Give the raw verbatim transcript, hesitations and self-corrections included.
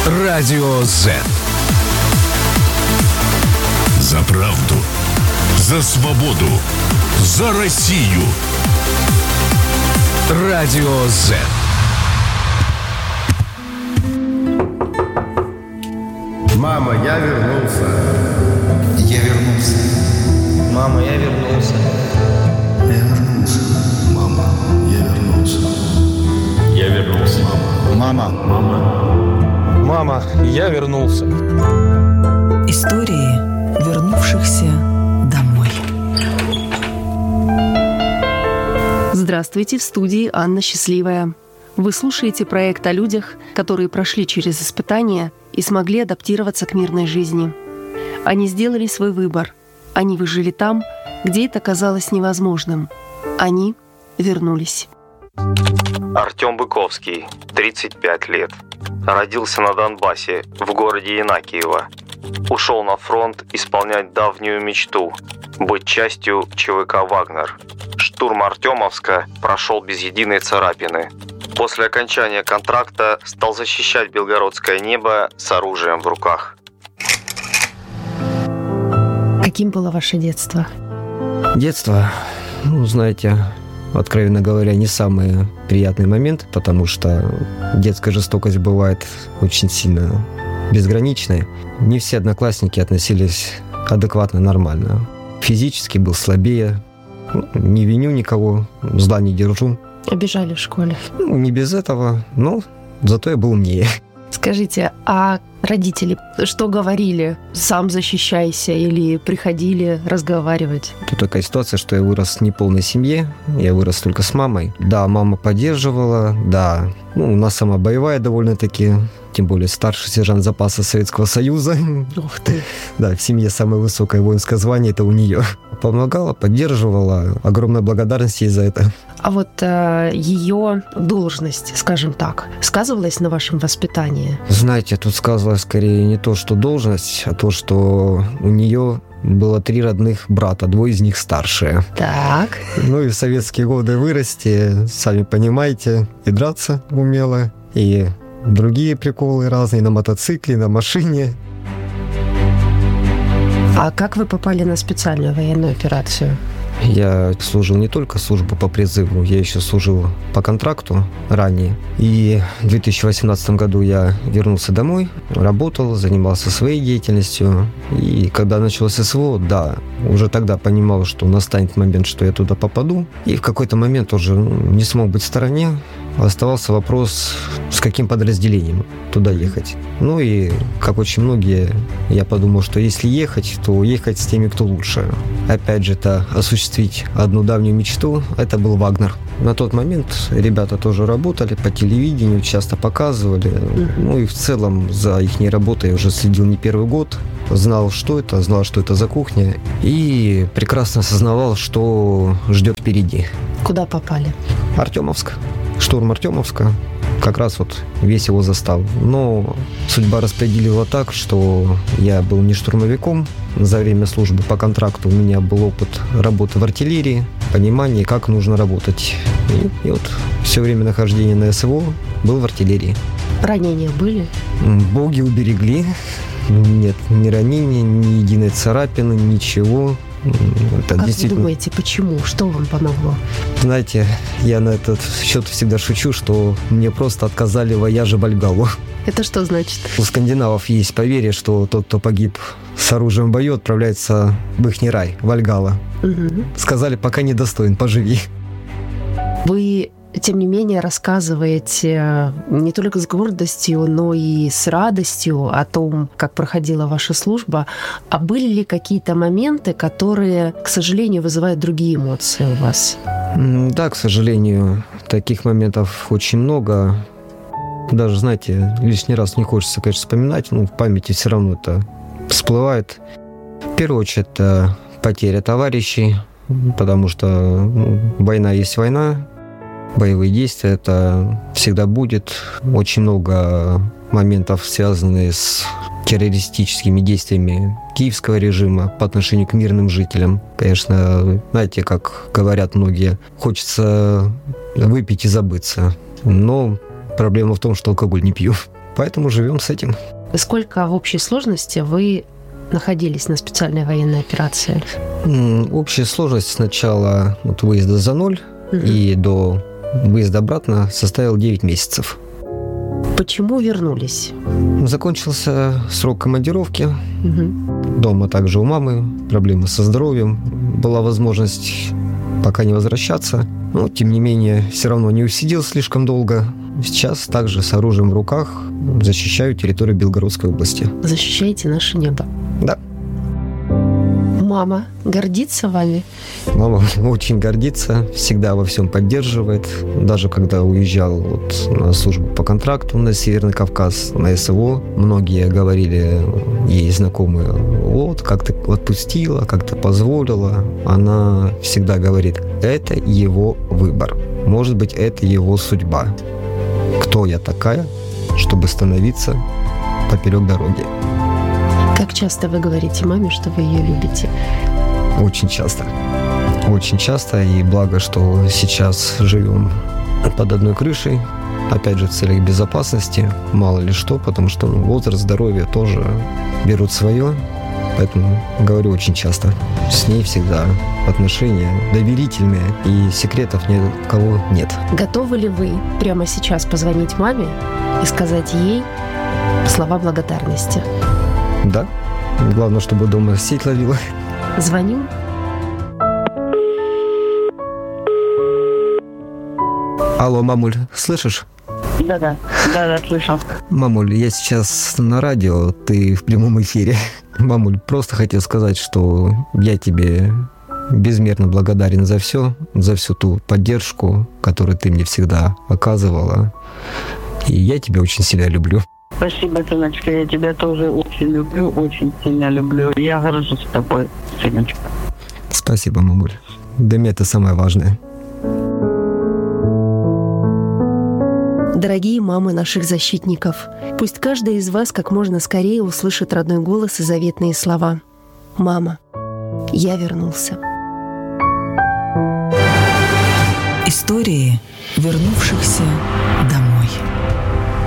Радио Z. За правду, за свободу, за Россию. Радио Z. Мама, я вернулся. Я вернулся. Мама, я вернулся. Я вернулся. Мама, я вернулся. Я вернулся. Мама. Мама. Мама, я вернулся. Истории вернувшихся домой. Здравствуйте, в студии Анна Счастливая. Вы слушаете проект о людях, которые прошли через испытания и смогли адаптироваться к мирной жизни. Они сделали свой выбор. Они выжили там, где это казалось невозможным. Они вернулись. Артем Быковский, тридцать пять лет. Родился на Донбассе, в городе Янакиево. Ушел на фронт исполнять давнюю мечту – быть частью ЧВК «Вагнер». Штурм Артемовска прошел без единой царапины. После окончания контракта стал защищать белгородское небо с оружием в руках. Каким было ваше детство? Детство, ну, знаете, откровенно говоря, не самый приятный момент, потому что детская жестокость бывает очень сильно безграничной. Не все одноклассники относились адекватно, нормально. Физически был слабее, не виню никого, зла не держу. Обижали в школе? Ну, не без этого, но зато я был умнее. Скажите, а родители что говорили? Сам защищайся или приходили разговаривать? Тут такая ситуация, что я вырос в неполной семье, я вырос только с мамой. Да, мама поддерживала, да, ну, у нас сама боевая довольно-таки, тем более старший сержант запаса Советского Союза. Ух ты! Да, в семье самое высокое воинское звание – это у нее. Помогала, поддерживала, огромная благодарность ей за это. А вот э, ее должность, скажем так, сказывалась на вашем воспитании? Знаете, тут сказывалось скорее не то, что должность, а то, что у нее было три родных брата, двое из них старшие. Так. Ну и в советские годы вырасти, сами понимаете, и драться умела, и другие приколы разные на мотоцикле, на машине. А как вы попали на специальную военную операцию? Я служил не только службу по призыву, я еще служил по контракту ранее. И в две тысячи восемнадцатом году я вернулся домой, работал, занимался своей деятельностью. И когда началось СВО, да, уже тогда понимал, что настанет момент, что я туда попаду. И в какой-то момент уже не смог быть в стороне. Оставался вопрос, с каким подразделением туда ехать. Ну и, как очень многие, я подумал, что если ехать, то ехать с теми, кто лучше. Опять же, это осуществить одну давнюю мечту, это был «Вагнер». На тот момент ребята тоже работали по телевидению, часто показывали. Ну и в целом за их работой я уже следил не первый год. Знал, что это, знал, что это за кухня. И прекрасно осознавал, что ждет впереди. Куда попали? Артемовск. Штурм Артемовска, как раз вот весь его застав. Но судьба распределила так, что я был не штурмовиком. За время службы по контракту у меня был опыт работы в артиллерии, понимание, как нужно работать. И, и вот все время нахождения на СВО был в артиллерии. Ранения были? Боги уберегли. Нет, ни ранения, ни единой царапины, ничего. Это как действительно... вы думаете, почему? Что вам помогло? Знаете, я на этот счет всегда шучу, что мне просто отказали в вояже Вальгаллу. Это что значит? У скандинавов есть поверье, что тот, кто погиб с оружием в бою, отправляется в ихний рай, Вальгалла. Угу. Сказали, пока не достоин, поживи. Вы, тем не менее, рассказываете не только с гордостью, но и с радостью о том, как проходила ваша служба. А были ли какие-то моменты, которые, к сожалению, вызывают другие эмоции у вас? Да, к сожалению, таких моментов очень много. Даже, знаете, лишний раз не хочется, конечно, вспоминать, но в памяти все равно это всплывает. В первую очередь, это потеря товарищей, потому что ну, война есть война. Боевые действия это всегда будет. Очень много моментов, связанных с террористическими действиями киевского режима по отношению к мирным жителям. Конечно, знаете, как говорят многие, хочется выпить и забыться. Но проблема в том, что алкоголь не пью. Поэтому живем с этим. Сколько в общей сложности вы находились на специальной военной операции? М, Общая сложность с начала вот выезда за ноль Мгм. и до выезда обратно составила девять месяцев. Почему вернулись? Закончился срок командировки. Мгм. Дома также у мамы проблемы со здоровьем. Была возможность пока не возвращаться. Но, тем не менее, все равно не усидел слишком долго. Сейчас также с оружием в руках защищаю территорию Белгородской области. Защищаете наше небо. Да. Мама гордится вами? Мама очень гордится, всегда во всем поддерживает. Даже когда уезжал вот на службу по контракту на Северный Кавказ, на СВО, многие говорили, ей знакомые, вот, как ты отпустила, как ты позволила. Она всегда говорит, это его выбор. Может быть, это его судьба. Кто я такая, чтобы становиться поперек дороги? Как часто вы говорите маме, что вы ее любите? Очень часто. Очень часто. И благо, что сейчас живем под одной крышей. Опять же, в целях безопасности. Мало ли что, потому что ну, возраст, здоровье тоже берут свое. Поэтому говорю очень часто. С ней всегда отношения доверительные. И секретов ни от кого нет. Готовы ли вы прямо сейчас позвонить маме и сказать ей слова благодарности? Да. Главное, чтобы дома сеть ловила. Звоним. Алло, мамуль, слышишь? Да-да, да-да, слышал. Мамуль, я сейчас на радио, ты в прямом эфире. Мамуль, просто хотел сказать, что я тебе безмерно благодарен за все, за всю ту поддержку, которую ты мне всегда оказывала. И я тебя очень сильно люблю. Спасибо, сыночка, я тебя тоже очень люблю, очень сильно люблю. Я горжусь тобой, сыночка. Спасибо, мамуль. Для меня это самое важное. Дорогие мамы наших защитников, пусть каждая из вас как можно скорее услышит родной голос и заветные слова. «Мама, я вернулся». Истории вернувшихся домой.